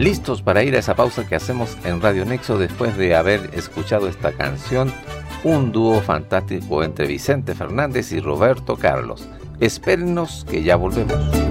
listos para ir a esa pausa que hacemos en Radio Nexo después de haber escuchado esta canción, un dúo fantástico entre Vicente Fernández y Roberto Carlos. Espérennos que ya volvemos.